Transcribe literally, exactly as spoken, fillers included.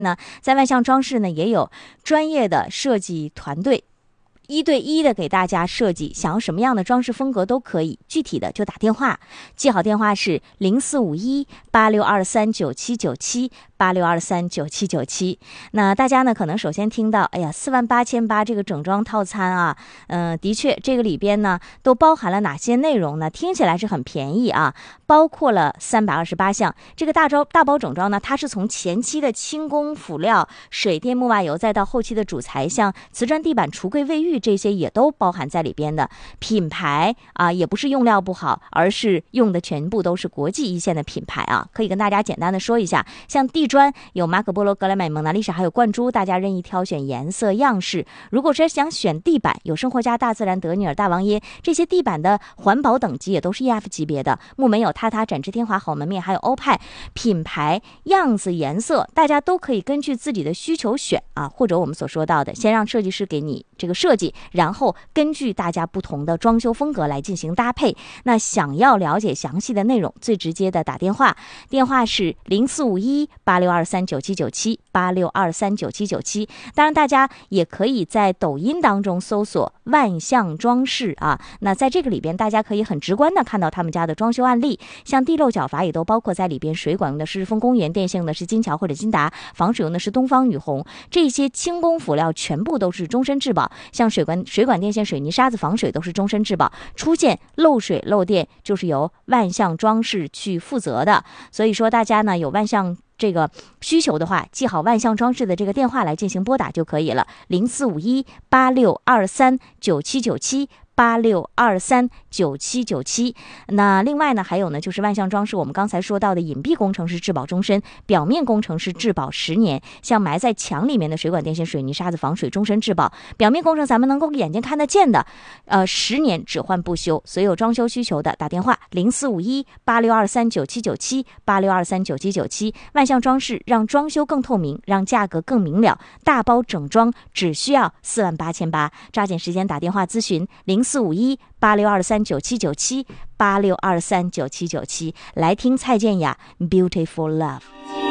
那在万象装饰呢，也有专业的设计团队，一对一的给大家设计，想要什么样的装饰风格都可以，具体的就打电话，记好电话是零四五一八六二三九七九七八六二三九七九七。那大家呢可能首先听到，哎呀，四万八千八这个整装套餐啊，嗯、呃，的确这个里边呢都包含了哪些内容呢？听起来是很便宜啊，包括了三百二十八项。这个大招大包整装呢，它是从前期的轻工辅料、水电木瓦油，再到后期的主材，像瓷砖地板、橱柜、卫浴，这些也都包含在里边的。品牌啊，也不是用料不好，而是用的全部都是国际一线的品牌啊。可以跟大家简单的说一下，像地砖有马可波罗、格莱美、蒙娜丽莎，还有灌珠，大家任意挑选颜色样式。如果是想选地板，有生活家、大自然、德尼尔、大王耶，这些地板的环保等级也都是 E F 级别的。木门有榻榻、展翅天华、好门面，还有欧派。品牌、样子、颜色，大家都可以根据自己的需求选啊，或者我们所说到的，先让设计师给你这个设计，然后根据大家不同的装修风格来进行搭配。那想要了解详细的内容，最直接的打电话，电话是零四五一八六二三九七九七八六二三九七九七。当然，大家也可以在抖音当中搜索万象装饰啊。那在这个里边，大家可以很直观的看到他们家的装修案例，像地漏角阀也都包括在里边。水管用的是日丰公园，电线用的是金桥或者金达，防水用的是东方雨虹。这些轻工辅料全部都是终身质保，像水管、水管电线、水泥沙子防水都是终身质保。出现漏水漏电，就是由万象装饰去负责的。所以说，大家呢有万象这个需求的话，记好万象装饰的这个电话来进行拨打就可以了，零四五一八六二三九七九七八六二三九七九七。那另外呢，还有呢，就是万象装饰我们刚才说到的隐蔽工程是质保终身，表面工程是质保十年，像埋在墙里面的水管电线、水泥沙子防水终身质保。表面工程咱们能够眼睛看得见的，呃，十年只换不修。所有装修需求的打电话零四五一八六二三九七九七八六二三九七九七。万象装饰让装修更透明，让价格更明了，大包整装只需要四万八千八。抓紧时间打电话咨询零四五一八六二三九七九七八六二三九七九七。来听蔡健雅 Beautiful Love。